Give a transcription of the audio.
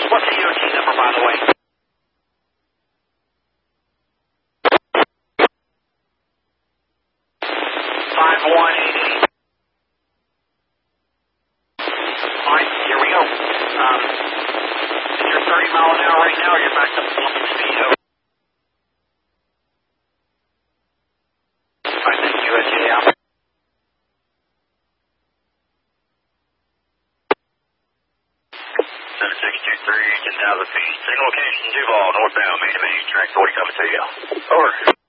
What's the EOT number, by the way? 5188. Alright, here we go. Is your 30 mile an hour right now, or you're back up to speed? Alright, thank you, SJ out. 7623, 10,000 feet. Signal location, Duval, northbound, main to main, track 40 coming to you. Over.